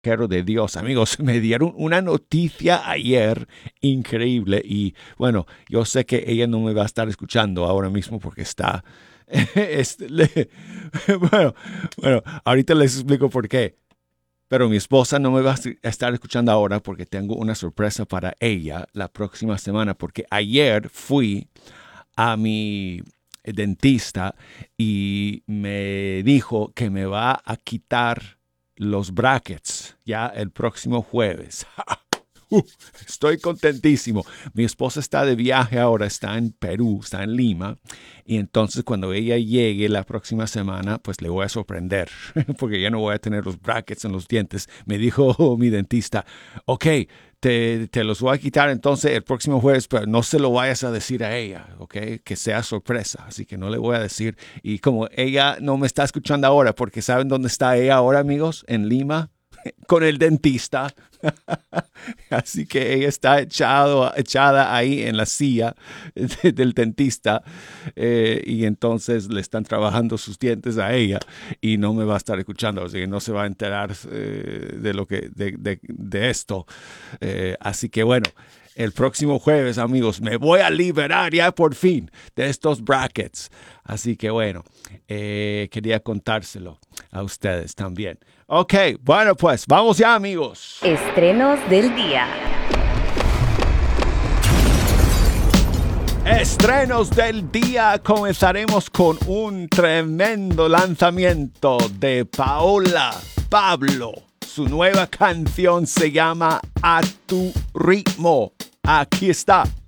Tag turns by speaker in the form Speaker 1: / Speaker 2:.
Speaker 1: de Dios. Amigos, me dieron una noticia ayer increíble y bueno, yo sé que ella no me va a estar escuchando ahora mismo porque está... este, bueno, ahorita les explico por qué. Pero mi esposa no me va a estar escuchando ahora porque tengo una sorpresa para ella la próxima semana porque ayer fui a mi dentista y me dijo que me va a quitar los brackets ya el próximo jueves. Estoy contentísimo. Mi esposa está de viaje ahora, está en Perú, está en Lima. Y entonces cuando ella llegue la próxima semana, pues le voy a sorprender, porque ya no voy a tener los brackets en los dientes. Me dijo mi dentista, ok, te los voy a quitar entonces el próximo jueves, pero no se lo vayas a decir a ella, ok, que sea sorpresa. Así que no le voy a decir. Y como ella no me está escuchando ahora, porque ¿saben dónde está ella ahora, amigos? En Lima, con el dentista. Así que ella está echada ahí en la silla del dentista y entonces le están trabajando sus dientes a ella y no me va a estar escuchando, así que no se va a enterar de lo que de esto. Así que bueno. El próximo jueves, amigos, me voy a liberar ya por fin de estos brackets. Así que bueno, quería contárselo a ustedes también. Ok, bueno pues, vamos ya, amigos.
Speaker 2: Estrenos del día.
Speaker 1: Estrenos del día. Comenzaremos con un tremendo lanzamiento de Paola Pablo. Su nueva canción se llama A Tu Ritmo. Aquí está.